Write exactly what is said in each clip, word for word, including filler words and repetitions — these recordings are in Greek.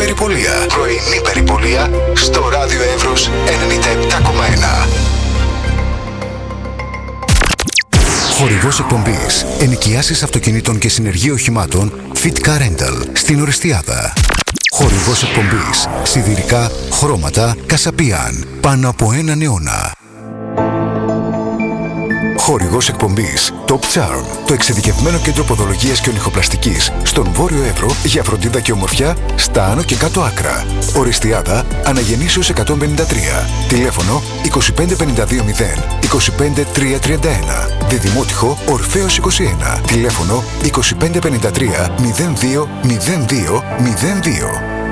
περιπολία. Πρωινή περιπολία στο Ράδιο Εύρος ενενήντα επτά κόμμα ένα. Χορηγός εκπομπής: ενοικιάσεις αυτοκινήτων και συνεργείο οχημάτων Fit Car Rental στην Ορεστιάδα. Χορηγός εκπομπής: σιδηρικά, χρώματα, Κασαπίαν, πάνω από έναν αιώνα. Χορηγός εκπομπής Top Charm, το εξειδικευμένο κέντρο ποδολογίας και ονυχοπλαστικής στον Βόρειο Εύρο για φροντίδα και ομορφιά στα άνω και κάτω άκρα. Ορεστιάδα, Αναγεννήσεως εκατόν πενήντα τρία. Τηλέφωνο είκοσι πέντε πενήντα δύο μηδέν είκοσι πέντε τριακόσια τριάντα ένα. Διδημότυχο Ορφέως είκοσι ένα. Τηλέφωνο είκοσι πέντε πενήντα τρία μηδέν δύο μηδέν δύο μηδέν δύο.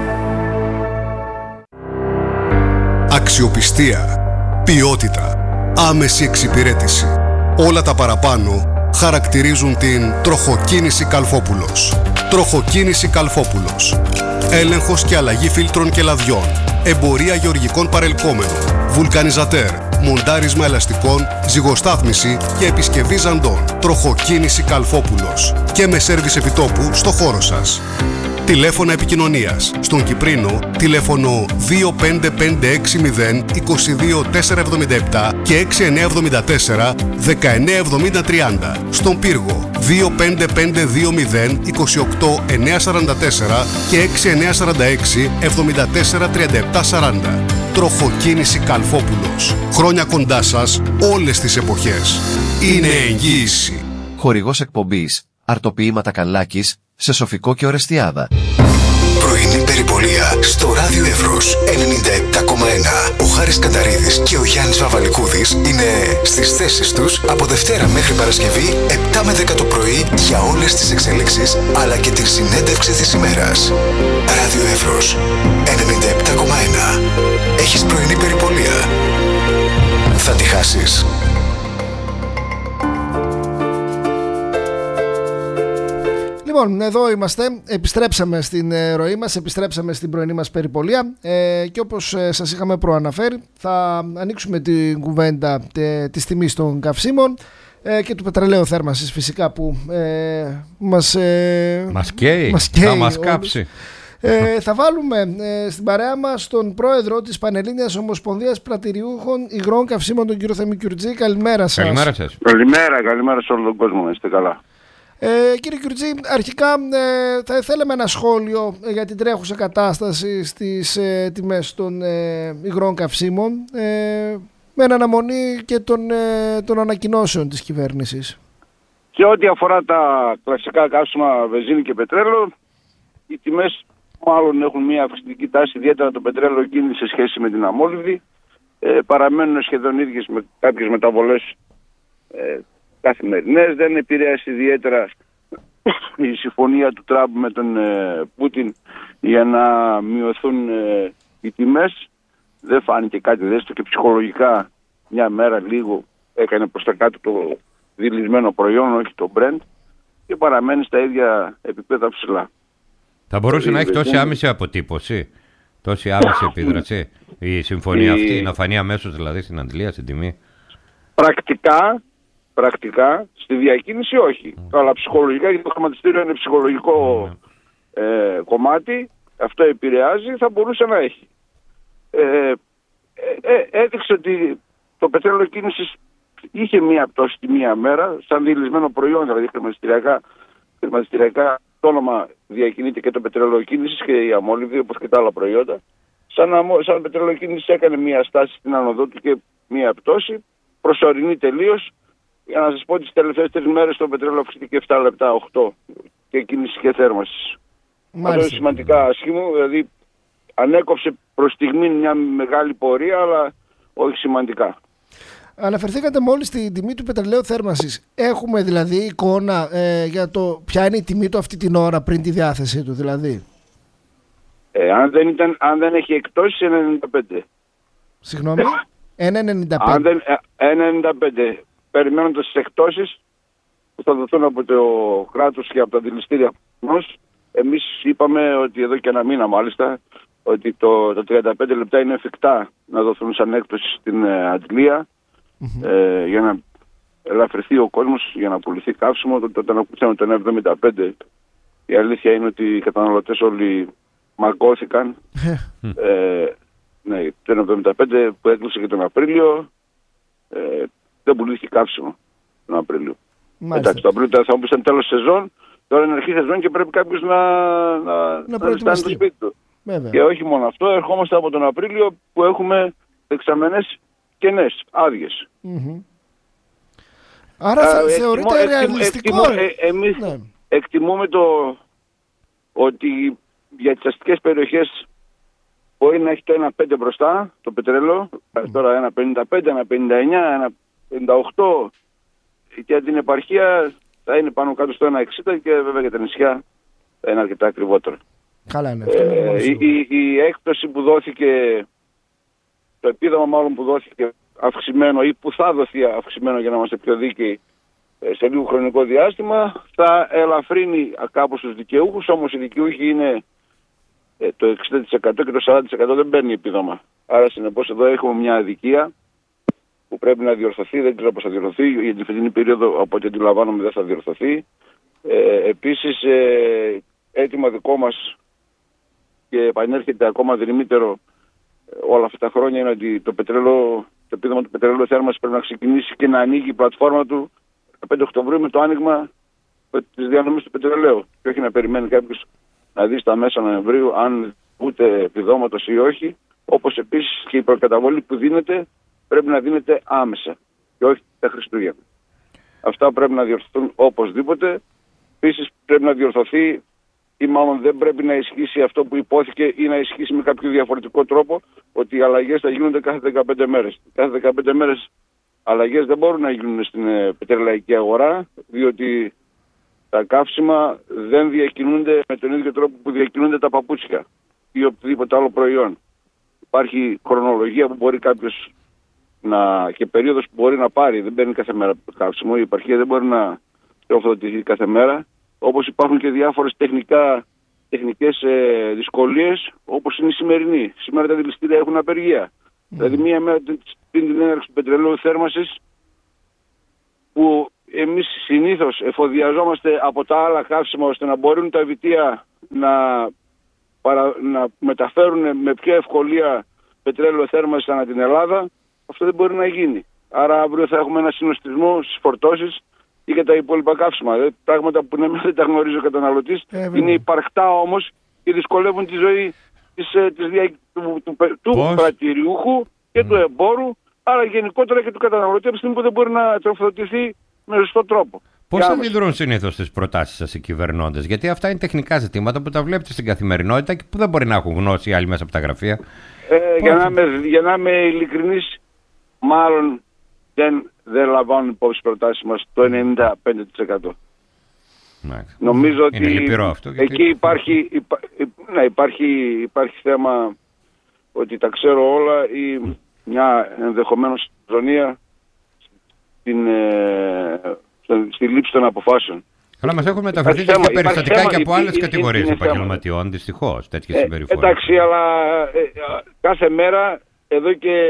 Αξιοπιστία, ποιότητα, άμεση εξυπηρέτηση. Όλα τα παραπάνω χαρακτηρίζουν την τροχοκίνηση Καλφόπουλος. Τροχοκίνηση Καλφόπουλος. Έλεγχος και αλλαγή φίλτρων και λαδιών. Εμπορία γεωργικών παρελκόμενων. Βουλκανιζατέρ. Μοντάρισμα ελαστικών. Ζυγοστάθμιση και επισκευή ζαντών. Τροχοκίνηση Καλφόπουλος. Και με σέρβις επιτόπου στο χώρο σας. Τηλέφωνα επικοινωνίας. Στον Κυπρίνο, τηλέφωνο δύο πέντε πέντε έξι μηδέν είκοσι δύο τετρακόσια εβδομήντα επτά και έξι εννιά εβδομήντα τέσσερα δεκαεννιά εβδομήντα τριάντα. Στον Πύργο, δύο πέντε πέντε δύο μηδέν είκοσι οκτώ εννιακόσια σαράντα τέσσερα και έξι εννιά σαράντα έξι εβδομήντα τέσσερα τριάντα επτά σαράντα. Τροχοκίνηση Καλφόπουλος. Χρόνια κοντά σας όλες τις εποχές. Είναι εγγύηση. Χορηγός εκπομπής: αρτοποιήματα Κανλάκης σε Σοφικό και Ορεστιάδα. Πρωινή περιπολία στο Ράδιο Εύρος ενενήντα επτά κόμμα ένα. Ο Χάρης Καταρίδης και ο Γιάννης Βαβαλικούδης είναι στις θέσεις τους από Δευτέρα μέχρι Παρασκευή επτά με δέκα το πρωί για όλες τις εξελίξεις αλλά και την συνέντευξη της ημέρας. Ράδιο Εύρος ενενήντα επτά κόμμα ένα. Έχεις πρωινή περιπολία? Θα τη χάσεις. Λοιπόν, εδώ είμαστε, επιστρέψαμε στην ε, ροή μας, επιστρέψαμε στην πρωινή μας περιπολία ε, και όπως ε, σας είχαμε προαναφέρει θα ανοίξουμε την κουβέντα τε, της τιμής των καυσίμων ε, και του πετρελαίου θέρμανσης φυσικά που ε, μας, ε, μας καίει, μας καίει, θα μας κάψει. Ε, θα βάλουμε ε, στην παρέα μας τον πρόεδρο της Πανελλήνιας Ομοσπονδίας Πρατηριούχων Υγρών Καυσίμων, τον κύριο Θέμη Κιουρτζή. Καλημέρα σας. Καλημέρα σας. Καλημέρα, καλημέρα σε όλο τον κόσμο, είστε καλά. Ε, κύριε Κιουρτζή, αρχικά ε, θα θέλαμε ένα σχόλιο για την τρέχουσα κατάσταση στις ε, τιμές των ε, υγρών καυσίμων ε, με αναμονή και των, ε, των ανακοινώσεων της κυβέρνησης. Και ό,τι αφορά τα κλασικά καύσιμα βενζίνη και πετρέλαιο, οι τιμές μάλλον έχουν μια αυξητική τάση, ιδιαίτερα το πετρέλαιο εκείνη σε σχέση με την αμόλυβδη. Ε, παραμένουν σχεδόν ίδιες με κάποιες μεταβολές ε, καθημερινές. Δεν επηρέασε ιδιαίτερα η συμφωνία του Τραμπ με τον ε, Πούτιν για να μειωθούν ε, οι τιμές. Δεν φάνηκε κάτι δέστο και ψυχολογικά μια μέρα λίγο έκανε προς τα κάτω το δηλισμένο προϊόν, όχι το Brent, και παραμένει στα ίδια επίπεδα ψηλά. Θα μπορούσε η να έχει τόση βενζίνη... άμεση αποτύπωση, τόση άμεση επίδραση η συμφωνία η... αυτή, να φανεί αμέσως δηλαδή στην αντλία, στην τιμή? Πρακτικά, πρακτικά στη διακίνηση όχι. Mm. Αλλά ψυχολογικά, γιατί το χρηματιστήριο είναι ψυχολογικό mm. ε, κομμάτι, αυτό επηρεάζει, θα μπορούσε να έχει. Ε, ε, ε, έδειξε ότι το πετρέλαιο κίνησης είχε μία πτώση τη μία μέρα, σαν δηλισμένο προϊόν, δηλαδή χρηματιστηριακά, χρηματιστηριακά το όνομα διακινείται και το πετρέλαιο κίνησης και η αμόλυβδη, όπως και τα άλλα προϊόντα. Σαν, αμο, σαν πετρέλαιο κίνησης έκανε μία στάση στην άνοδό του και μία πτώση, προσωρινή τελείως. Για να σας πω ότι τις τελευταίες τρεις μέρες το πετρέλαιο αυξήθηκε επτά λεπτά, οκτώ και κίνηση και θέρμανσης. Αυτό είναι σημαντικά άσχημο, δηλαδή ανέκοψε προς στιγμή μια μεγάλη πορεία, αλλά όχι σημαντικά. Αναφερθήκατε μόλις στην τιμή του πετρελαίου θέρμανσης. Έχουμε δηλαδή εικόνα ε, για το ποια είναι η τιμή του αυτή την ώρα πριν τη διάθεσή του δηλαδή? Ε, αν, δεν ήταν, αν δεν έχει εκτόσεις, ένα ενενήντα πέντε. Συγγνώμη, ένα ενενήντα πέντε. Αν δεν, ένα ενενήντα πέντε. Περιμένοντας τις εκτόσεις που θα δοθούν από το κράτος και από τα δηληστήρια μας, εμείς είπαμε ότι εδώ και ένα μήνα μάλιστα, ότι το, τα τριάντα πέντε λεπτά είναι εφικτά να δοθούν σαν έκπτωση στην ε, αντλία mm-hmm. ε, για να ελαφρυνθεί ο κόσμος, για να πουληθεί καύσιμο. Τότε όταν ακούσαμε τον εβδομήντα πέντε, η αλήθεια είναι ότι οι καταναλωτές όλοι μαγκώθηκαν. ε, ναι, το εβδομήντα πέντε που έκλεισε και τον Απρίλιο, ε, δεν πουλήθηκε καύσιμο τον Απρίλιο. Μάλιστα. Εντάξει, το Απρίλιο θα μου πει ήταν τέλος σεζόν, τώρα είναι αρχή σεζόν και πρέπει κάποιος να, να, να, να στάνει το σπίτι του. Βέβαια. Και όχι μόνο αυτό, ερχόμαστε από τον Απρίλιο που έχουμε δεξαμενές κενές, άδειες. Mm-hmm. Άρα θα, ε, θεωρείται εκτιμώ, ρεαλιστικό. Εκτιμώ, ε, εμείς ναι. εκτιμούμε το ότι για τις αστικές περιοχές μπορεί να έχει το ένα κόμμα πέντε μπροστά το πετρέλαιο, mm. τώρα ένα κόμμα πενήντα πέντε, ένα κόμμα πενήντα εννιά, ένα κόμμα πενήντα οκτώ, και για την επαρχία θα είναι πάνω κάτω στο ένα κόμμα εξήντα και βέβαια για τα νησιά θα είναι αρκετά ακριβότερο. Καλά είναι αυτό. Ε, η, η, η έκπτωση που δόθηκε, το επίδομα μάλλον που δόθηκε αυξημένο ή που θα δοθεί αυξημένο για να είμαστε πιο δίκαιοι σε λίγο χρονικό διάστημα, θα ελαφρύνει κάπως τους δικαιούχους, όμως οι δικαιούχοι είναι το εξήντα τοις εκατό και το σαράντα τοις εκατό δεν παίρνει επίδομα. Άρα συνεπώς εδώ έχουμε μια αδικία που πρέπει να διορθωθεί, δεν ξέρω πώς θα διορθωθεί, για την φετινή περίοδο από ό,τι αντιλαμβάνομαι δεν θα διορθωθεί. Ε, επίσης ε, έτοιμα δικό μας και επανέρχεται ακόμα δρυμύτερο όλα αυτά τα χρόνια είναι ότι το πετρέλαιο, το επίδομα του πετρελαίου θέρμανσης πρέπει να ξεκινήσει και να ανοίγει η πλατφόρμα του πέντε Οκτωβρίου με το άνοιγμα της διανομής του πετρελαίου. Και όχι να περιμένει κάποιος να δει στα μέσα Νοεμβρίου αν ούτε επιδόματος ή όχι. Όπως επίσης και η προκαταβολή που δίνεται πρέπει να δίνεται άμεσα και όχι τα Χριστούγεννα. Αυτά πρέπει να διορθωθούν οπωσδήποτε. Επίσης πρέπει να διορθωθεί ή μάλλον δεν πρέπει να ισχύσει αυτό που υπόθηκε ή να ισχύσει με κάποιο διαφορετικό τρόπο ότι οι αλλαγές θα γίνονται κάθε δεκαπέντε μέρες. Κάθε δεκαπέντε μέρες αλλαγές δεν μπορούν να γίνουν στην ε, πετρελαϊκή αγορά, διότι τα καύσιμα δεν διακινούνται με τον ίδιο τρόπο που διακινούνται τα παπούτσια ή οποιοδήποτε άλλο προϊόν. Υπάρχει χρονολογία που μπορεί κάποιος να, και περίοδος που μπορεί να πάρει, δεν παίρνει κάθε μέρα καύσιμο, η επαρχία δεν μπορεί να τροφοδοτηθεί κάθε μέρα. Όπως υπάρχουν και διάφορες τεχνικά, τεχνικές ε, δυσκολίες, όπως είναι η σημερινή. Σήμερα τα δηληστήρια έχουν απεργία. Mm. Δηλαδή μία μέρα πριν την έναρξη του πετρελαίου θέρμανσης, που εμείς συνήθως εφοδιαζόμαστε από τα άλλα καύσιμα ώστε να μπορούν τα βιτία να, παρα, να μεταφέρουν με πιο ευκολία πετρέλαιο θέρμανσης ανά την Ελλάδα, αυτό δεν μπορεί να γίνει. Άρα αύριο θα έχουμε ένα συνοστισμό στις φορτώσεις ή για τα υπόλοιπα καύσιμα. Δηλαδή, πράγματα που ναι, δεν τα γνωρίζει ο καταναλωτής, ε, είναι υπαρκτά όμως και δυσκολεύουν τη ζωή της, της δια, του, του, του, του πρατηριούχου και mm. του εμπόρου, άρα γενικότερα και του καταναλωτή από τη στιγμή που δεν μπορεί να τροφοδοτηθεί με σωστό τρόπο. Πώς αντιδρούν συνήθως τις προτάσεις σας οι κυβερνώντες? Γιατί αυτά είναι τεχνικά ζητήματα που τα βλέπετε στην καθημερινότητα και που δεν μπορεί να έχουν γνώση οι άλλοι μέσα από τα γραφεία. Ε, για, να είμαι, για να είμαι ειλικρινής, μάλλον δεν, δεν λαμβάνουν υπόψη προτάσεις μας το ενενήντα πέντε τοις εκατό. Μάλιστα. Νομίζω ότι είναι λυπηρό αυτό, γιατί... εκεί υπάρχει, υπά, ναι, υπάρχει, υπάρχει θέμα ότι τα ξέρω όλα ή mm. μια ενδεχομένως ζωνία στην, ε, στη λήψη των αποφάσεων. Αλλά μας έχουν μεταφερθεί και θέμα, περιστατικά θέμα, και από άλλες κατηγορίες επαγγελματιών, δυστυχώς, τέτοιες ε, συμπεριφορές. Εντάξει, αλλά ε, κάθε μέρα, εδώ και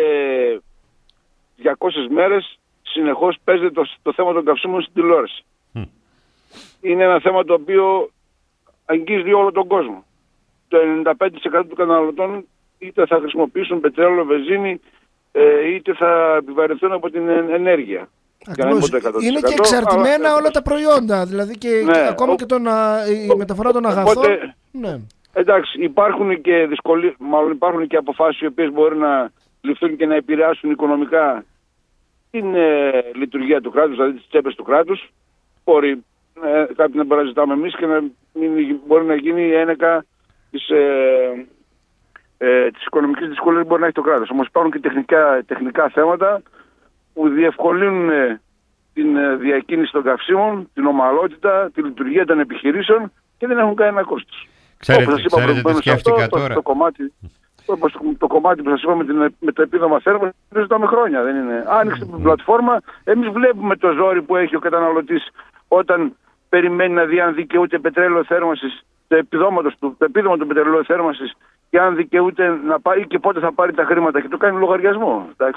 διακόσιες μέρες, συνεχώς παίζεται το, το θέμα των καυσίμων στην τηλεόραση. Mm. Είναι ένα θέμα το οποίο αγγίζει όλο τον κόσμο. Το ενενήντα πέντε τοις εκατό των καταναλωτών είτε θα χρησιμοποιήσουν πετρέλαιο, βενζίνη, ε, είτε θα επιβαρυνθούν από την ενέργεια. Ακριβώς. Είναι και εξαρτημένα αλλά... όλα τα προϊόντα, δηλαδή και, ναι, και ακόμα ο... και τον, η μεταφορά των αγαθών. Οπότε, ναι. Εντάξει, υπάρχουν και δυσκολίες, μάλλον υπάρχουν και αποφάσεις οι οποίες μπορεί να ληφθούν και να επηρεάσουν οικονομικά την ε, λειτουργία του κράτους, δηλαδή τις τσέπες του κράτους. Μπορεί ε, κάποιοι να μπορεί να ζητάμε εμείς και να μην, μπορεί να γίνει η ένεκα της, ε, ε, της οικονομικής δυσκολίας που μπορεί να έχει το κράτος. Όμως υπάρχουν και τεχνικά, τεχνικά θέματα που διευκολύνουν την διακίνηση των καυσίμων, την ομαλότητα, τη λειτουργία των επιχειρήσεων και δεν έχουν κανένα κόστος. Ξέρετε, όπως είπα ξέρετε τι σκέφτηκα αυτό, τώρα. Το, το, κομμάτι, το, το κομμάτι που σας είπα με, την, με το επίδομα θέρμανσης δεν ζητάμε χρόνια. Δεν είναι. Άνοιξε την πλατφόρμα, εμείς βλέπουμε το ζόρι που έχει ο καταναλωτής όταν περιμένει να δει αν δικαιούται πετρέλαιο θέρμανσης, το επιδόματος του, το επίδομα του πετρελαίου θέρμανσης και αν δικαιούται να πάει και πότε θα πάρει τα χρήματα και το κάνει λογαριασμό. Εντάξει.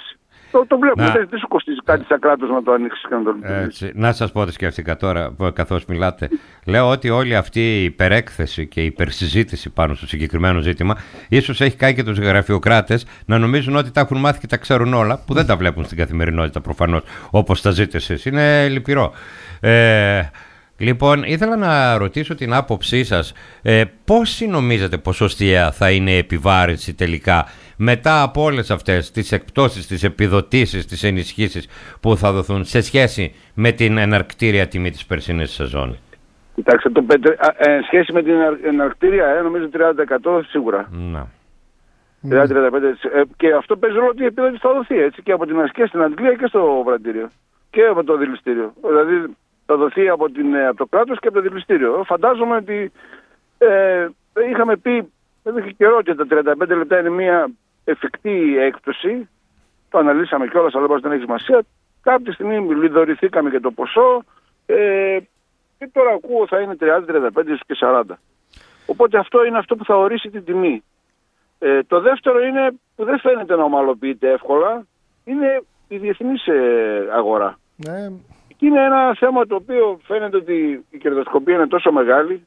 Το, το βλέπουμε. Να... Δεν, δεν σου κοστίζει κάτι σαν κράτος να το ανοίξεις και να το λειτουργήσεις. Να σας πω τι σκέφτηκα τώρα καθώς μιλάτε. Λέω ότι όλη αυτή η υπερέκθεση και η υπερσυζήτηση πάνω στο συγκεκριμένο ζήτημα ίσως έχει κάνει και τους γραφειοκράτες να νομίζουν ότι τα έχουν μάθει και τα ξέρουν όλα, που δεν τα βλέπουν στην καθημερινότητα προφανώς όπως τα ζείτε εσείς. Είναι λυπηρό. Ε, Λοιπόν, ήθελα να ρωτήσω την άποψή σας. Ε, πόση νομίζετε ποσοστιαία θα είναι η επιβάρυνση τελικά μετά από όλες αυτές τις εκπτώσεις, τις επιδοτήσεις, τις ενισχύσεις που θα δοθούν σε σχέση με την εναρκτήρια τιμή της περσινής σεζόν? Κοιτάξτε, το πετρε... ε, σχέση με την εναρκτήρια, ε, νομίζω τριάντα τοις εκατό σίγουρα. Να. τριάντα με τριάντα πέντε τοις εκατό. Ε, και αυτό παίζει ρόλο ότι η επιδότηση θα δοθεί έτσι, και από την ασκία στην Αγγλία και στο βραντήριο. Και από το δηληστήριο. Δηλαδή, θα δοθεί από, την, από το κράτος και από το δηληστήριο. Φαντάζομαι ότι ε, είχαμε πει εδώ και καιρό ότι τα τριάντα πέντε λεπτά είναι μια εφικτή έκπτωση. Το αναλύσαμε κιόλας, αλλά δεν έχει σημασία. Κάποια στιγμή λιδωρηθήκαμε και το ποσό ε, και τώρα ακούω θα είναι τριάντα, τριάντα πέντε και σαράντα. Οπότε αυτό είναι αυτό που θα ορίσει την τιμή. Ε, το δεύτερο είναι που δεν φαίνεται να ομαλοποιείται εύκολα, είναι η διεθνής ε, αγορά. Ναι. Είναι ένα θέμα το οποίο φαίνεται ότι η κερδοσκοπία είναι τόσο μεγάλη,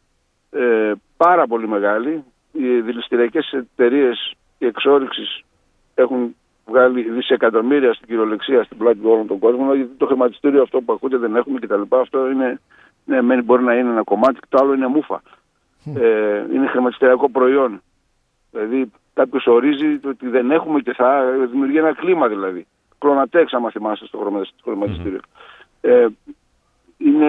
ε, πάρα πολύ μεγάλη. Οι δηληστηριακές εταιρείες και εξόρυξης έχουν βγάλει δισεκατομμύρια στην κυριολεξία στην πλάτη του όλων των κόσμων, γιατί το χρηματιστήριο αυτό που ακούτε δεν έχουμε κτλ. Αυτό είναι, ναι, μένει, μπορεί να είναι ένα κομμάτι, το άλλο είναι μούφα. Ε, είναι χρηματιστηριακό προϊόν. Δηλαδή κάποιος ορίζει ότι δεν έχουμε και θα δημιουργεί ένα κλίμα δηλαδή. Κλωνατέξ, άμα θυμάστε, στο χρηματιστήριο. Mm-hmm. Ε, είναι,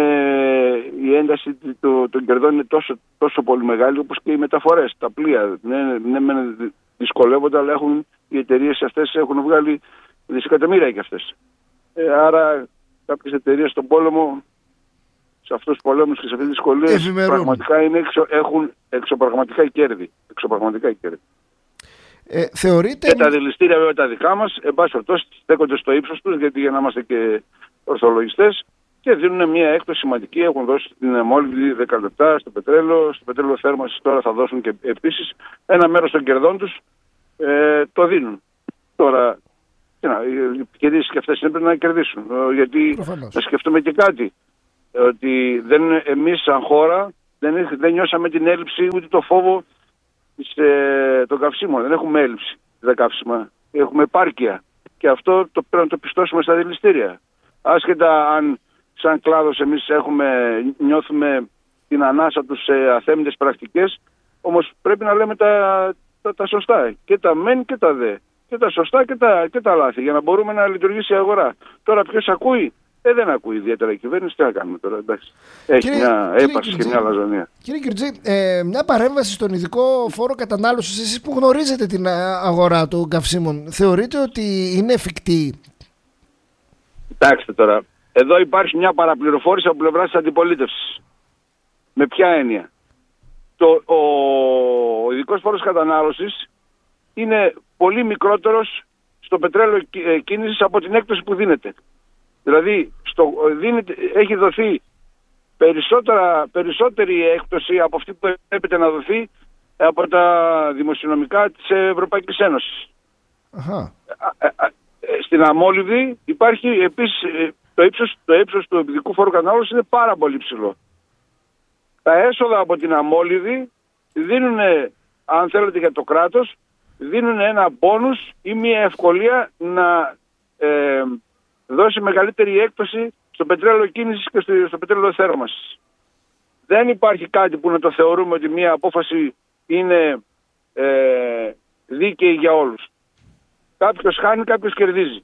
η ένταση των το κερδών είναι τόσο, τόσο πολύ μεγάλη όπως και οι μεταφορές, τα πλοία. Ναι, ναι, ναι, δυσκολεύονται, αλλά έχουν, οι εταιρείες αυτές έχουν βγάλει δισεκατομμύρια και αυτές. Ε, άρα κάποιες εταιρείες στον πόλεμο, σε αυτούς τους πολέμους και σε αυτές τις δυσκολίες, πραγματικά είναι εξω, έχουν εξωπραγματικά κέρδη. Εξωπραγματικά κέρδη. Ε, θεωρείτε... Και τα δηληστήρια βέβαια τα δικά μας, εν πάση περιπτώσει, στέκονται στο ύψος τους, γιατί για να είμαστε και ορθολογιστές, και δίνουν μια έκπτωση σημαντική. Έχουν δώσει την μόλιβδη δέκα λεπτά στο πετρέλαιο, στο πετρέλαιο θέρμανσης τώρα θα δώσουν και επίσης ένα μέρος των κερδών τους, ε, το δίνουν. Τώρα, να, οι επιχειρήσεις και αυτές είναι πρέπει να κερδίσουν. Γιατί Προφανώς. Να σκεφτούμε και κάτι, ότι δεν, εμείς σαν χώρα δεν, δεν νιώσαμε την έλλειψη ούτε το φόβο ε, των καυσίμων. Δεν έχουμε έλλειψη τα καύσιμα. Έχουμε επάρκεια. Και αυτό το πρέπει να το πιστώσουμε στα δηληστήρια. Άσχετα αν σαν κλάδος εμείς έχουμε, νιώθουμε την ανάσα τους σε αθέμητες πρακτικές, όμως πρέπει να λέμε τα, τα, τα σωστά. Και τα μεν και τα δε. Και τα σωστά και τα, και τα λάθη, για να μπορούμε να λειτουργήσει η αγορά. Τώρα ποιος ακούει? Ε, δεν ακούει ιδιαίτερα η κυβέρνηση. Τι να κάνουμε τώρα, εντάξει. Έχει κύριε, μια έπαρση και μια λαζονία. Κύριε Κυρτζή, ε, μια παρέμβαση στον ειδικό φόρο κατανάλωσης. Εσείς που γνωρίζετε την αγορά των καυσίμων, θεωρείτε ότι είναι εφικτή? Κοιτάξτε τώρα, εδώ υπάρχει μια παραπληροφόρηση από πλευρά της αντιπολίτευσης. Με ποια έννοια? Το, ο, ο ειδικός φόρος κατανάλωσης είναι πολύ μικρότερος στο πετρέλαιο κίνησης από την έκπτωση που δίνεται. Δηλαδή στο, δίνεται, έχει δοθεί περισσότερα, περισσότερη έκπτωση από αυτή που έπρεπε να δοθεί από τα δημοσιονομικά της Ευρωπαϊκής Ένωσης. Αχα. Στην αμόλυβδη υπάρχει επίσης το ύψος, το ύψος του ειδικού φόρου κατανάλωσης είναι πάρα πολύ ψηλό. Τα έσοδα από την αμόλυβδη δίνουν, αν θέλετε για το κράτος, δίνουν ένα μπόνους ή μια ευκολία να ε, δώσει μεγαλύτερη έκπτωση στο πετρέλαιο κίνησης και στο, στο πετρέλαιο θέρμανσης. Δεν υπάρχει κάτι που να το θεωρούμε ότι μια απόφαση είναι ε, δίκαιη για όλους. Κάποιος χάνει, κάποιος κερδίζει.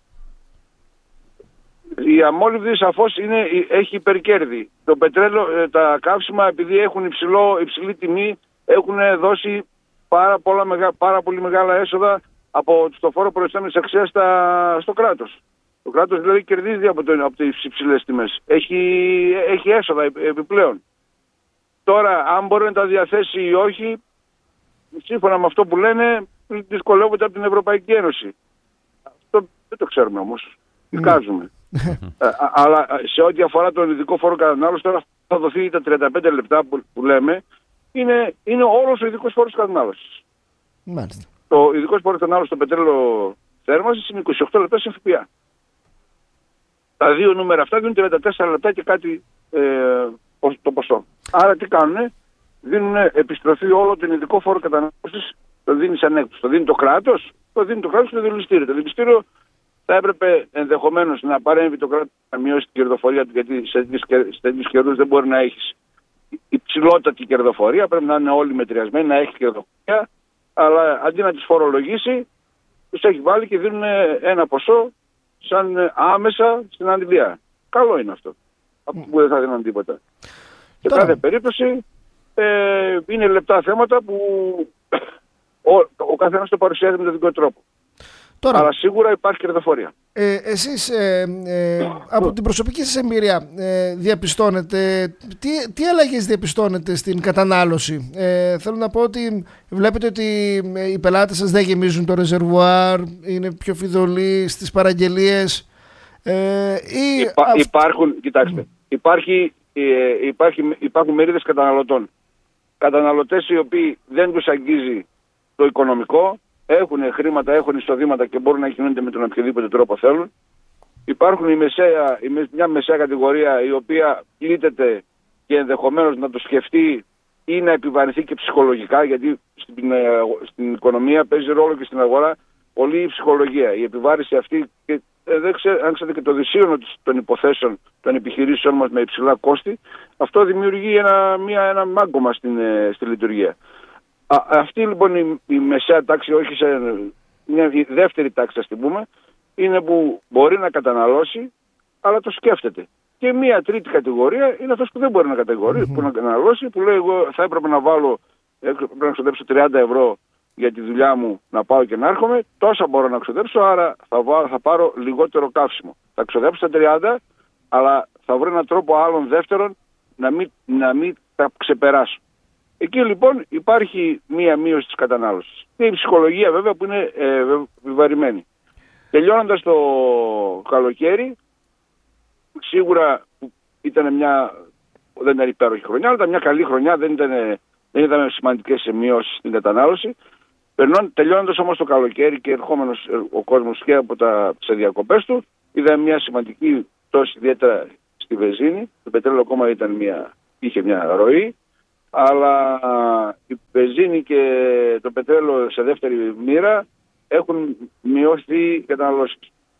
Η αμόλυβδη σαφώς είναι, έχει υπερκέρδη. Το πετρέλαιο, τα καύσιμα, επειδή έχουν υψηλό, υψηλή τιμή, έχουν δώσει πάρα, πολλά, πάρα πολύ μεγάλα έσοδα από το φόρο προϊστάμενης αξίας στο κράτος. Το κράτος δηλαδή κερδίζει από, το, από τις υψηλές τιμές. Έχει, έχει έσοδα επιπλέον. Τώρα, αν μπορεί να τα διαθέσει ή όχι, σύμφωνα με αυτό που λένε, δυσκολεύονται από την Ευρωπαϊκή Ένωση. Αυτό δεν το ξέρουμε όμως. Δικάζουμε. ε, αλλά σε ό,τι αφορά τον ειδικό φόρο κατανάλωσης, τώρα θα δοθεί τα τριάντα πέντε λεπτά που, που λέμε, είναι, είναι όλος ο ειδικός φόρος κατανάλωσης. Μάλιστα. Το ειδικός φόρος κατανάλωσης στο πετρέλαιο θέρμανσης είναι είκοσι οκτώ λεπτά σε ΦΠΑ. Τα δύο νούμερα αυτά δίνουν τριάντα τέσσερα λεπτά και κάτι ε, το ποσό. Άρα τι κάνουνε, δίνουν επιστροφή όλο τον ειδικό φόρο κατανάλωσης, το δίνει σαν έκπτωση. Το δίνει το κράτος, το δίνει το κράτος στο δηληστήριο. Το δηληστήριο θα έπρεπε ενδεχομένως να παρέμβει το κράτος να μειώσει την κερδοφορία του, γιατί σε τέτοιους καιρούς δεν μπορεί να έχεις υψηλότατη κερδοφορία, πρέπει να είναι όλοι μετριασμένοι, να έχει κερδοφορία, αλλά αντί να τις φορολογήσει, τους έχει βάλει και δίνουν ένα ποσό σαν άμεσα στην αντιλία. Καλό είναι αυτό. Αυτό που δεν θα δίνουν τίποτα. Σε Τώρα... κάθε περίπτωση ε, είναι λεπτά θέματα που ο, ο καθένας το παρουσιάζει με τον δικό τρόπο. Τώρα, αλλά σίγουρα υπάρχει κερδοφορία. Ε, εσείς ε, ε, από την προσωπική σας εμπειρία ε, διαπιστώνετε, τι, τι αλλαγές διαπιστώνετε στην κατανάλωση? Ε, θέλω να πω ότι βλέπετε ότι οι πελάτες σας δεν γεμίζουν το ρεζερβουάρ, είναι πιο φιδωλοί στις παραγγελίες. Ε, ή Υπά, αυ... Υπάρχουν, κοιτάξτε, υπάρχει, ε, υπάρχει, υπάρχουν μερίδες καταναλωτών. Καταναλωτές οι οποίοι δεν τους αγγίζει το οικονομικό, έχουν χρήματα, έχουν εισοδήματα και μπορούν να κινούνται με τον οποιοδήποτε τρόπο θέλουν. Υπάρχουν η μεσαία, η, μια μεσαία κατηγορία η οποία πλήττεται και ενδεχομένως να το σκεφτεί ή να επιβαρυνθεί και ψυχολογικά, γιατί στην, στην οικονομία παίζει ρόλο και στην αγορά πολύ η ψυχολογία. Η επιβάρηση αυτή, και ε, δεν ξέρω αν ξέρετε και το δυσίωνο των υποθέσεων των επιχειρήσεων μας με υψηλά κόστη, αυτό δημιουργεί ένα, μια, ένα μάγκωμα στην, ε, στη λειτουργία. Α, αυτή λοιπόν η, η μεσαία τάξη, όχι σε μια η δεύτερη τάξη ας την πούμε, είναι που μπορεί να καταναλώσει αλλά το σκέφτεται. Και μια τρίτη κατηγορία είναι αυτός που δεν μπορεί να κατηγορεί, mm-hmm. που να καταναλώσει, που λέει εγώ θα έπρεπε να βάλω, πρέπει να ξοδέψω τριάντα ευρώ για τη δουλειά μου, να πάω και να έρχομαι, τόσα μπορώ να ξοδέψω, άρα θα, βάλω, θα πάρω λιγότερο καύσιμο. Θα ξοδέψω τα τριάντα, αλλά θα βρω έναν τρόπο άλλων δεύτερον να μην, να μην τα ξεπεράσω. Εκεί λοιπόν υπάρχει μία μείωση της κατανάλωσης. Και η ψυχολογία βέβαια που είναι ε, βιβαρημένη. Τελειώνοντας το καλοκαίρι, σίγουρα ήταν μια, δεν ήταν υπέροχη χρονιά, αλλά ήταν μια καλή χρονιά, δεν ήταν, δεν ήταν σημαντικές μειώσεις στην κατανάλωση. Τελειώνοντας όμως το καλοκαίρι και ερχόμενος ο κόσμος και από τα, τις διακοπές του, είδαμε μια σημαντική πτώση ιδιαίτερα στη βενζίνη. Το πετρέλαιο ακόμα ήταν μια, είχε μια ροή. Αλλά η βενζίνη και το πετρέλαιο σε δεύτερη μοίρα έχουν μειώσει οι καταναλώσεις.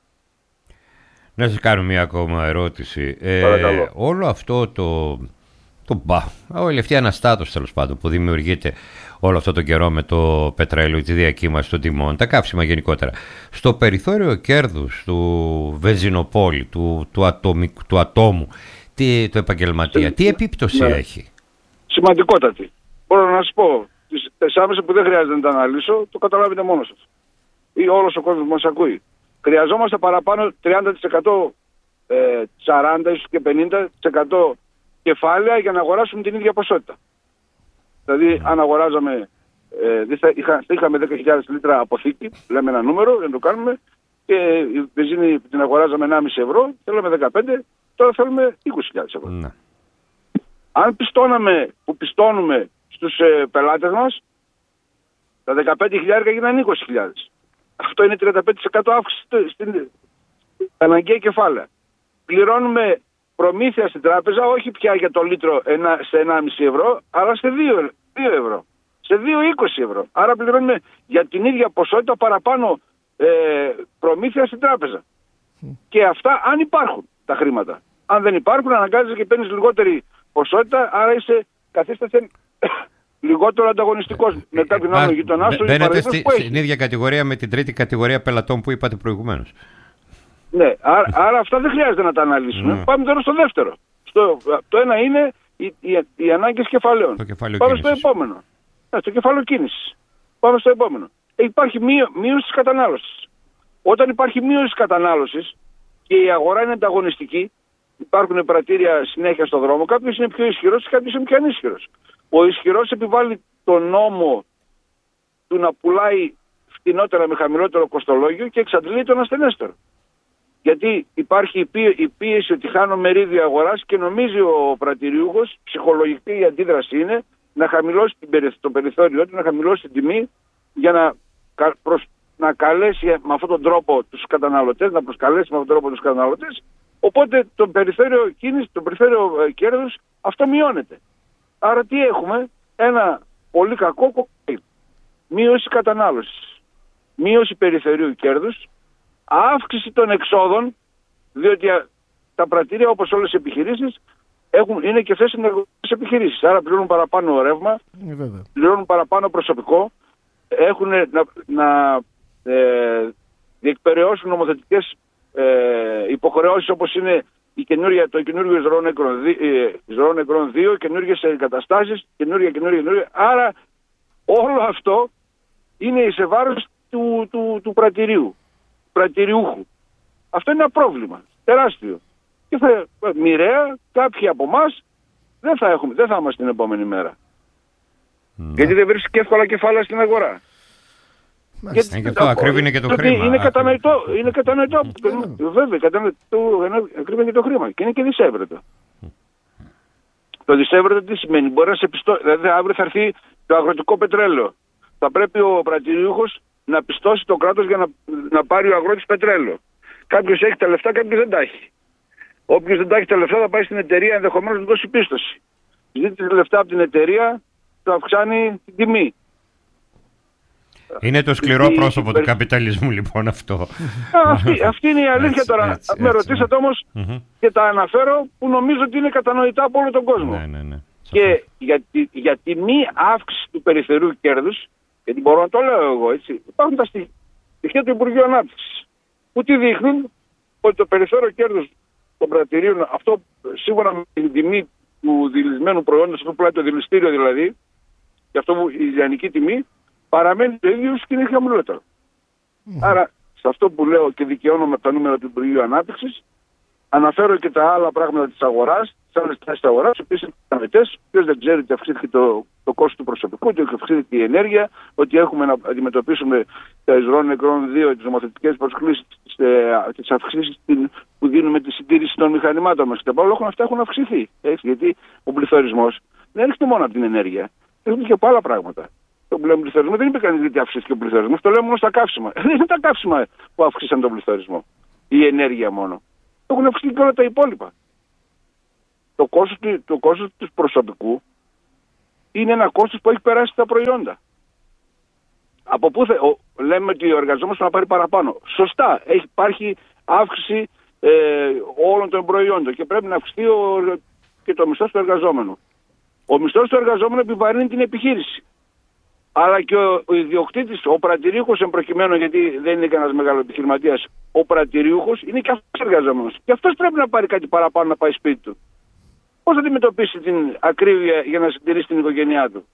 Να σας κάνω μια ακόμα ερώτηση. Ε, όλο αυτό το, το μπα, όλη αυτή η αναστάτωση τέλος πάντων που δημιουργείται όλο αυτό το καιρό με το πετρέλαιο, τη διακύμαση των τιμών, τα καύσιμα γενικότερα, στο περιθώριο κέρδους του βενζινοπόλη, του, του, ατομικ, του ατόμου, τι, του επαγγελματία, τι επίπτωση ναι. έχει? Σημαντικότατη. Μπορώ να σας πω, τις άμεσες που δεν χρειάζεται να τα αναλύσω, το καταλάβετε μόνος σας. Ή όλος ο κόσμος μας ακούει. Χρειαζόμαστε παραπάνω τριάντα τοις εκατό, σαράντα ίσως και πενήντα τοις εκατό κεφάλαια για να αγοράσουμε την ίδια ποσότητα. Δηλαδή, αν αγοράζαμε, ε, θα, είχα, θα είχαμε δέκα χιλιάδες λίτρα αποθήκη, λέμε ένα νούμερο, για να το κάνουμε, και η βενζίνη την αγοράζαμε ενάμιση ευρώ, θέλαμε δεκαπέντε, τώρα θέλουμε είκοσι χιλιάδες ευρώ. Ναι. Αν πιστώναμε, που πιστώνουμε στους ε, πελάτες μας, τα δεκαπέντε χιλιάδες γίνανε είκοσι χιλιάδες. Αυτό είναι τριάντα πέντε τοις εκατό αύξηση στην αναγκαία κεφάλαια. Πληρώνουμε προμήθεια στην τράπεζα, όχι πια για το λίτρο ένα, σε ενάμιση ευρώ, αλλά σε δύο ευρώ. Σε δύο είκοσι ευρώ. Άρα πληρώνουμε για την ίδια ποσότητα παραπάνω ε, προμήθεια στην τράπεζα. Mm. Και αυτά αν υπάρχουν τα χρήματα. Αν δεν υπάρχουν, αναγκάζεσαι και παίρνεις λιγότερη ποσότητα, άρα είσαι καθίσταται λιγότερο ανταγωνιστικός με κάποιον άλλο γειτονά σου. Μπαίνετε στη, στην ίδια κατηγορία με την τρίτη κατηγορία πελατών που είπατε προηγουμένως. Ναι, άρα, άρα αυτά δεν χρειάζεται να τα αναλύσουμε. Mm. Πάμε τώρα στο δεύτερο. Στο, το ένα είναι οι, οι, οι ανάγκες κεφαλαίων. Πάμε κίνησης. στο επόμενο. Ναι, στο κεφάλαιο κίνησης. Πάμε στο επόμενο. Ε, υπάρχει μείω, μείωση της κατανάλωσης. Όταν υπάρχει μείωση της κατανάλωσης και η αγορά είναι ανταγωνιστική, υπάρχουν πρατήρια συνέχεια στον δρόμο, κάποιος είναι πιο ισχυρός και κάποιος είναι πιο ανίσχυρος. Ο ισχυρός επιβάλλει τον νόμο του να πουλάει φτηνότερα με χαμηλότερο κοστολόγιο και εξαντλεί τον ασθενέστερο. Γιατί υπάρχει η, πί, η πίεση ότι χάνω μερίδιο αγοράς και νομίζει ο πρατηριούχος, ψυχολογική η αντίδραση είναι να χαμηλώσει την, το περιθώριό του, να χαμηλώσει την τιμή για να, προς, να καλέσει με αυτόν τον τρόπο τους καταναλωτές, να προσκαλέσει με αυτόν τον τρόπο τους καταναλωτές, οπότε το περιθώριο κίνηση, το περιθώριο κέρδους αυτό μειώνεται. Άρα τι έχουμε? Ένα πολύ κακό κοκτέιλ. Μείωση κατανάλωσης, μείωση περιθωρίου κέρδους, αύξηση των εξόδων, διότι τα πρατήρια, όπως όλες οι επιχειρήσεις, έχουν, είναι και θέσεις ενεργοβόητες επιχειρήσεις. Άρα πληρώνουν παραπάνω ρεύμα, ε, πληρώνουν παραπάνω προσωπικό, έχουν να, να ε, διεκπεραιώσουν νομοθετικές ε, υποχρεώσεις, όπως είναι η καινούργια, το καινούργιο εισρωών νεκρών δύο, καινούργιες εγκαταστάσεις, καινούργια, καινούργια, καινούργια. Άρα όλο αυτό είναι εις βάρος του, του, του πρατηρίου, πρατηριούχου. Αυτό είναι ένα πρόβλημα τεράστιο. Και θα, μοιραία κάποιοι από εμάς δεν θα έχουμε, δεν θα είμαστε την επόμενη μέρα. Mm. Γιατί δεν βρίσκει εύκολα κεφάλαια στην αγορά. Γιατί, και αυτό ακρίβει και το χρήμα. Είναι κατανοητό. Είναι κατανοητό. Βέβαια, ακρίβει και το χρήμα. Και είναι και δισεύρετο. Το δισεύρετο τι σημαίνει? Μπορεί να σε πιστώσει. Δηλαδή, αύριο θα έρθει το αγροτικό πετρέλαιο. Θα πρέπει ο πρατηριούχος να πιστώσει το κράτος για να, να πάρει ο αγρότης πετρέλαιο. Κάποιος έχει τα λεφτά, κάποιος δεν τα έχει. Όποιος δεν τα έχει τα λεφτά θα πάει στην εταιρεία ενδεχομένως να δώσει πίστοση. Ζήτησε τα λεφτά από την εταιρεία, θα αυξάνει την τιμή. Είναι το σκληρό η, πρόσωπο η, του καπιταλισμού λοιπόν αυτό. Α, αυτή, αυτή είναι η αλήθεια έτσι, τώρα. Έτσι, με έτσι, ρωτήσατε όμως mm-hmm. και τα αναφέρω που νομίζω ότι είναι κατανοητά από όλο τον κόσμο. Ναι, ναι, ναι. Και για τη, για τη μη αύξηση του περιθωρίου κέρδους, γιατί μπορώ να το λέω εγώ έτσι, υπάρχουν τα στοιχεία του Υπουργείου Ανάπτυξης που τι δείχνουν? Ότι το περιθώριο κέρδους των πρατηρίων, αυτό σύμφωνα με την τιμή του δηλισμένου προϊόντος, αυτό που πουλάει το δηληστήριο δηλαδή, και αυτό που η λιανική τιμή, παραμένει το ίδιο και είναι χαμηλότερο. Mm. Άρα, σε αυτό που λέω και δικαιώνομαι από τα νούμερα του Υπουργείου Ανάπτυξης, αναφέρω και τα άλλα πράγματα της αγοράς, τις άλλες τάσεις της αγοράς, οι οποίες είναι κατανοητές. Ποιος δεν ξέρει ότι αυξήθηκε το, το κόστος του προσωπικού, ότι αυξήθηκε η ενέργεια, ότι έχουμε να αντιμετωπίσουμε τα εισρωών νεκρών δύο, τις νομοθετικές προσκλήσεις, τις αυξήσεις που δίνουμε τη συντήρηση των μηχανημάτων μας. Και όλα αυτά έχουν αυξηθεί. Έτσι, γιατί ο πληθωρισμός δεν έρχεται μόνο από την ενέργεια, έρχεται και από άλλα πράγματα. Το που λέμε πληθωρισμό δεν είπε κανείς γιατί αυξήθηκε ο πληθωρισμός, το λέμε μόνο στα καύσιμα. Δεν είναι τα καύσιμα που αύξησαν τον πληθωρισμό. Η ενέργεια μόνο. Έχουν αυξηθεί και όλα τα υπόλοιπα. Το κόστος, το κόστος του προσωπικού είναι ένα κόστος που έχει περάσει στα προϊόντα. Από πού θε, ο, λέμε ότι ο εργαζόμενος θα πάρει παραπάνω. Σωστά, έχει, υπάρχει αύξηση ε, όλων των προϊόντων και πρέπει να αυξηθεί ο, και το μισθός του εργαζόμενου. Ο μισθός του εργαζόμενου επιβαρύνει την επιχείρηση. Αλλά και ο, ο ιδιοκτήτης, ο πρατηρίουχος εμπροκειμένου, γιατί δεν είναι κανένας μεγάλο επιχειρηματίας, ο πρατηρίουχος είναι και αυτός εργαζόμενος. Και αυτός πρέπει να πάρει κάτι παραπάνω να πάει σπίτι του. Πώς θα αντιμετωπίσει την ακρίβεια για να συντηρήσει την οικογένειά του?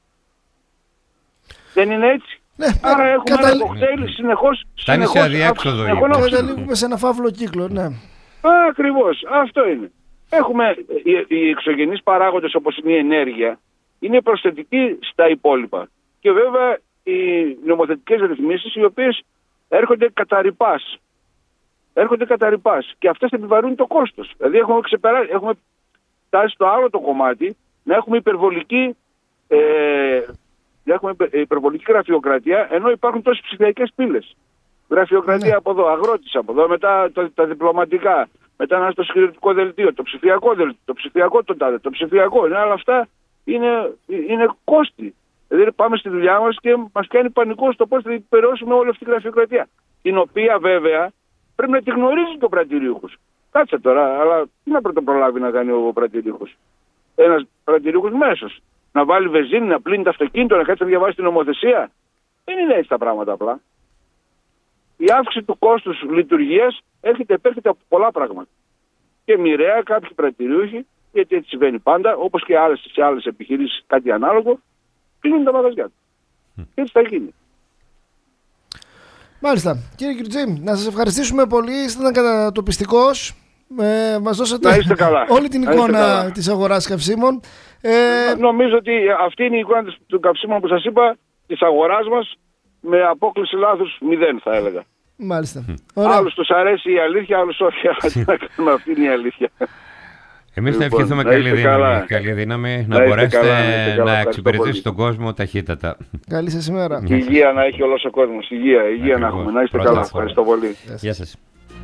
Δεν είναι έτσι? Ναι, άρα έχουμε κατα... ένα κοκτέιλ συνεχώς. Φτάνει σε αδιέξοδο. Καταλήγουμε σε ένα φαύλο κύκλο, ναι. Ακριβώς, αυτό είναι. Έχουμε οι, οι εξωγενείς παράγοντες όπως είναι η ενέργεια, είναι προσθετικοί στα υπόλοιπα. Και βέβαια οι νομοθετικές ρυθμίσεις οι οποίες έρχονται κατά ρηπάς. Έρχονται κατά ρηπάς και αυτές επιβαρύνουν το κόστος. Δηλαδή έχουμε ξεπεράσει, έχουμε φτάσει στο άλλο το κομμάτι να έχουμε υπερβολική, ε, να έχουμε υπερβολική γραφειοκρατία, ενώ υπάρχουν τόσες ψηφιακές πύλες. Γραφειοκρατία ναι. από εδώ, αγρότης από εδώ, μετά τα, τα διπλωματικά, μετά να στο συγκριτικό δελτίο, το ψηφιακό δελτίο, το ψηφιακό το τάδε, το ψηφιακό. Ναι, αλλά αυτά είναι, είναι κόστη. Δηλαδή πάμε στη δουλειά μας και μας κάνει πανικό στο πώς θα διεκπαιρεώσουμε όλη αυτή τη γραφειοκρατία. Την οποία βέβαια πρέπει να τη γνωρίζει και ο πρατηρίουχος. Κάτσε τώρα, αλλά τι να πρωτοπρολάβει να κάνει ο πρατηρίουχος? Ένας πρατηρίουχος μέσος. Να βάλει βενζίνη, να πλύνει το αυτοκίνητο, να κάτσει να διαβάσει την νομοθεσία. Δεν είναι έτσι τα πράγματα απλά. Η αύξηση του κόστους λειτουργίας έρχεται, επέρχεται από πολλά πράγματα. Και μοιραία κάποιοι πρατηρίουχοι, γιατί έτσι συμβαίνει πάντα, όπως και άλλες, σε άλλες επιχειρήσεις κάτι ανάλογο, κλείνουν τα μαγαζιά του. Mm. Και έτσι θα γίνει. Μάλιστα. Κύριε Κιουρτζή, να σας ευχαριστήσουμε πολύ. Ήσταν κατατοπιστικός. Ε, μας δώσατε όλη την εικόνα της αγοράς καυσίμων. Ε, Νομίζω ότι αυτή είναι η εικόνα του καυσίμων που σας είπα, της αγοράς μας, με απόκληση λάθους μηδέν θα έλεγα. Μάλιστα. Άλλους τους αρέσει η αλήθεια, άλλους όχι. Αυτή είναι η αλήθεια. Εμείς θα Λοιπόν, ευχηθούμε να καλή είστε δύναμη, καλά. καλή δύναμη Να να είστε μπορέσετε καλά, να είστε καλά. να Ευχαριστώ εξυπηρετήσετε πολύ. τον κόσμο ταχύτατα. Καλή σας ημέρα. Υγεία να έχει όλος ο κόσμος. Υγεία, υγεία να Ακριβώς. έχουμε. Να είστε Πρώτα καλά. απ' όλα. Ευχαριστώ πολύ. Γεια σας.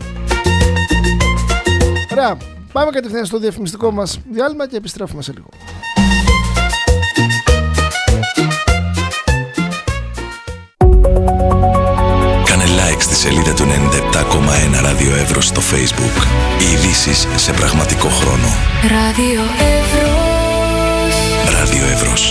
Ωραία. Πάμε κατευθείαν στο διαφημιστικό μας διάλειμμα και επιστρέφουμε σε λίγο. Κάνε like στη σελίδα του ενενήντα επτά κόμμα ένα Ράδιο Εύρος στο Facebook. Οι ειδήσεις σε πραγματικό χρόνο. Ράδιο Εύρος. Ράδιο Εύρος.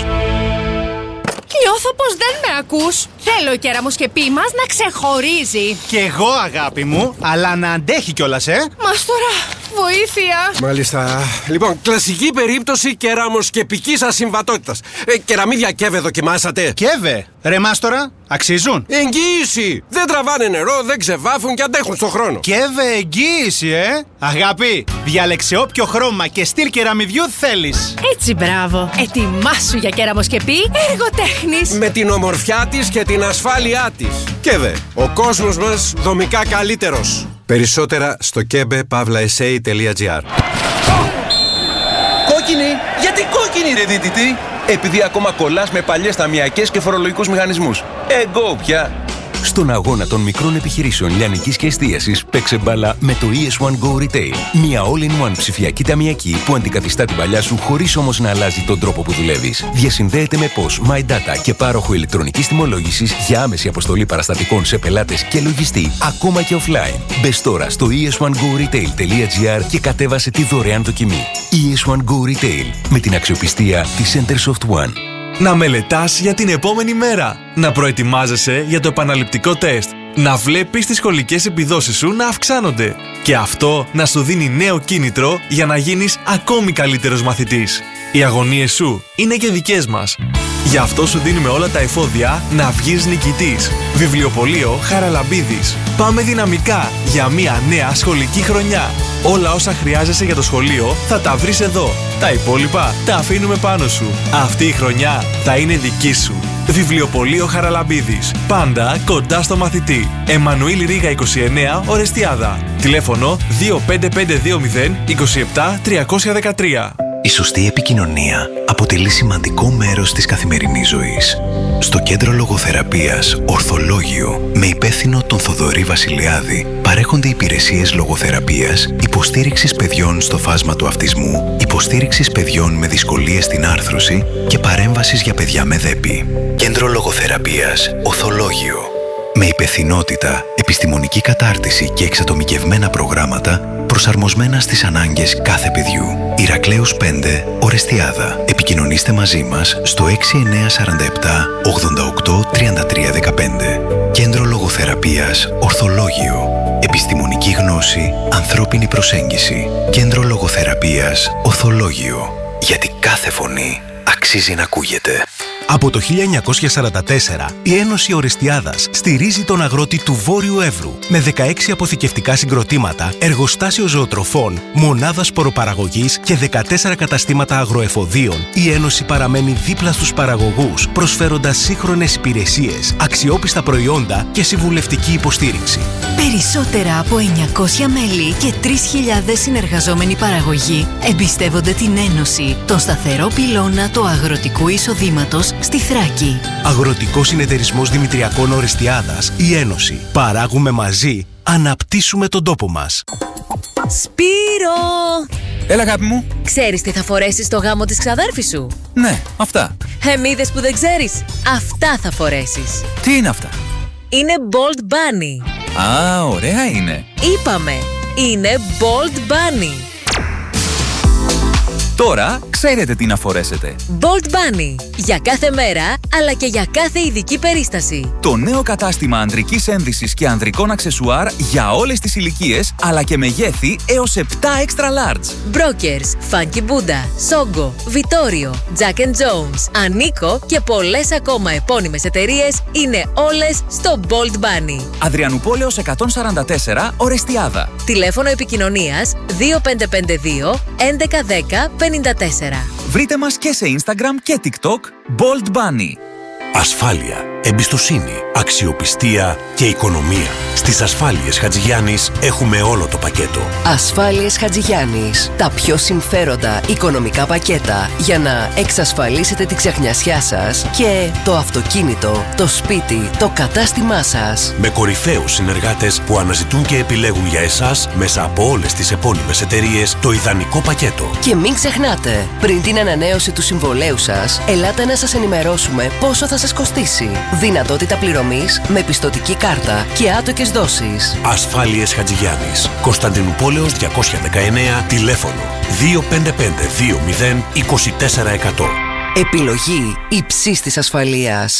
Νιώθω πως δεν με ακούς. Θέλω η κεραμοσκεπή μας να ξεχωρίζει. Κι εγώ, αγάπη μου, αλλά να αντέχει κιόλας, ε! Μας τώρα, βοήθεια. Μάλιστα. Λοιπόν, κλασική περίπτωση κεραμοσκεπικής ασυμβατότητας. Ε, κεραμίδια Κέβε δοκιμάσατε? Κέβε, ρε μάστορα, αξίζουν. Εγγύηση! Δεν τραβάνε νερό, δεν ξεβάφουν και αντέχουν στον χρόνο. Κέβε, εγγύηση, ε! Αγάπη, διάλεξε όποιο χρώμα και στυλ κεραμιδιού θέλεις. Έτσι, μπράβο. Ετοιμάσου για κεραμοσκεπή εργοτέχνης. Με την ομορφιά της και την ασφάλειά της. Κέβε, ο κόσμος μας δομικά καλύτερος. Περισσότερα στο κέμπε παύλα ες έι τελεία τζι άρ. Κόκκινη! Γιατί κόκκινη, ρε δίτητη! Επειδή ακόμα κολλάς με παλιές ταμιακές και φορολογικούς μηχανισμούς. Εγώ πια! Στον αγώνα των μικρών επιχειρήσεων λιανικής και εστίασης, παίξε μπάλα με το ι ες one Go Retail. Μια all-in-one ψηφιακή ταμιακή που αντικαθιστά την παλιά σου χωρίς όμως να αλλάζει τον τρόπο που δουλεύεις. Διασυνδέεται με πώς, My Data και πάροχο ηλεκτρονικής τιμολόγησης για άμεση αποστολή παραστατικών σε πελάτες και λογιστή, ακόμα και offline. Μπες τώρα στο ι ες one go retail τελεία τζι άρ και κατέβασε τη δωρεάν δοκιμή. ι ες one Go Retail, με την αξιοπιστία της Centersoft One. Να μελετάς για την επόμενη μέρα. Να προετοιμάζεσαι για το επαναληπτικό τεστ. Να βλέπεις τις σχολικές επιδόσεις σου να αυξάνονται. Και αυτό να σου δίνει νέο κίνητρο για να γίνεις ακόμη καλύτερος μαθητής. Οι αγωνίες σου είναι και δικές μας. Γι' αυτό σου δίνουμε όλα τα εφόδια να βγεις νικητής. Βιβλιοπωλείο Χαραλαμπίδης. Πάμε δυναμικά για μια νέα σχολική χρονιά. Όλα όσα χρειάζεσαι για το σχολείο θα τα βρεις εδώ. Τα υπόλοιπα τα αφήνουμε πάνω σου. Αυτή η χρονιά θα είναι δική σου. Βιβλιοπωλείο Χαραλαμπίδης. Πάντα κοντά στο μαθητή. Εμμανουήλ Ρίγα είκοσι εννέα, Ορεστιάδα. Τηλέφωνο δύο πέντε πέντε δύο μηδέν είκοσι επτά τριακόσια δεκατρία. Η σωστή επικοινωνία αποτελεί σημαντικό μέρος της καθημερινής ζωής. Στο Κέντρο Λογοθεραπείας Ορθολόγιο, με υπεύθυνο τον Θοδωρή Βασιλιάδη, παρέχονται υπηρεσίες λογοθεραπείας, υποστήριξης παιδιών στο φάσμα του αυτισμού, υποστήριξης παιδιών με δυσκολίες στην άρθρωση και παρέμβασης για παιδιά με δέπη. Κέντρο Λογοθεραπείας Ορθολόγιο. Με υπευθυνότητα, επιστημονική κατάρτιση και εξατομικευμένα προγράμματα προσαρμοσμένα στις ανάγκες κάθε παιδιού. Ηρακλέους πέντε, Ορεστιάδα. Επικοινωνήστε μαζί μας στο έξι εννιά τέσσερα επτά ογδόντα οκτώ τριάντα τρία δεκαπέντε. Κέντρο Λογοθεραπείας Ορθολόγιο. Επιστημονική γνώση, ανθρώπινη προσέγγιση. Κέντρο Λογοθεραπείας Ορθολόγιο. Γιατί κάθε φωνή αξίζει να ακούγεται. Από το χίλια εννιακόσια σαράντα τέσσερα, η Ένωση Ορεστιάδας στηρίζει τον αγρότη του Βόρειου Εύρου με δεκαέξι αποθηκευτικά συγκροτήματα, εργοστάσιο ζωοτροφών, μονάδα σποροπαραγωγής και δεκατέσσερα καταστήματα αγροεφοδίων. Η Ένωση παραμένει δίπλα στους παραγωγούς, προσφέροντας σύγχρονες υπηρεσίες, αξιόπιστα προϊόντα και συμβουλευτική υποστήριξη. Περισσότερα από εννιακόσια μέλη και τρεις χιλιάδες συνεργαζόμενοι παραγωγοί εμπιστεύονται την Ένωση, τον σταθερό πυλώνα του αγροτικού εισοδήματος στη Θράκη. Αγροτικός Συνεταιρισμός Δημητριακών Ορεστιάδας, η Ένωση. Παράγουμε μαζί, αναπτύσσουμε τον τόπο μας. Σπύρο! Έλα, αγάπη μου. Ξέρεις τι θα φορέσεις στο γάμο της ξαδέρφης σου? Ναι, αυτά. Εμίδες που δεν ξέρεις, αυτά θα φορέσεις. Τι είναι αυτά? Είναι Bold Bunny. Α, ωραία είναι. Είπαμε, είναι Bold Bunny. Τώρα ξέρετε τι να φορέσετε. Bold Bunny. Για κάθε μέρα, αλλά και για κάθε ειδική περίσταση. Το νέο κατάστημα ανδρικής ένδυσης και ανδρικών αξεσουάρ για όλες τις ηλικίες, αλλά και μεγέθη έως επτά extra large. Brokers, Funky Buddha, Sogo, Vittorio, Jack and Jones, Aniko και πολλές ακόμα επώνυμες εταιρείες είναι όλες στο Bold Bunny. Αδριανουπόλεως εκατόν σαράντα τέσσερα, Ορεστιάδα. Τηλέφωνο επικοινωνίας δύο πέντε πέντε δύο έντεκα δέκα πενήντα τέσσερα. Βρείτε μας και σε Instagram και TikTok Bold Bunny. Ασφάλεια, εμπιστοσύνη, αξιοπιστία και οικονομία. Στις Ασφάλειες Χατζηγιάννης έχουμε όλο το πακέτο. Ασφάλειες Χατζηγιάννης. Τα πιο συμφέροντα οικονομικά πακέτα για να εξασφαλίσετε τη ξεχνιασιά σας και το αυτοκίνητο, το σπίτι, το κατάστημά σας. Με κορυφαίους συνεργάτες που αναζητούν και επιλέγουν για εσάς μέσα από όλες τις επώνυμες εταιρείες το ιδανικό πακέτο. Και μην ξεχνάτε, πριν την ανανέωση του συμβολέου σας, ελάτε να σας ενημερώσουμε πόσο θα σας κοστίσει. Δυνατότητα πληρωμής με πιστωτική κάρτα και άτοκες δόσεις. Ασφάλειες Χατζηγιάννης. Κωνσταντινούπολεως διακόσια δεκαεννέα, τηλέφωνο δύο πέντε πέντε δύο μηδέν είκοσι τέσσερα εκατό. Επιλογή υψής της ασφαλείας.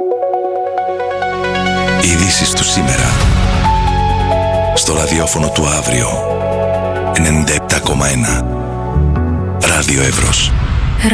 Ειδήσεις του σήμερα. Στο ραδιόφωνο του αύριο. ενενήντα επτά κόμμα ένα. Ράδιο Εύρος.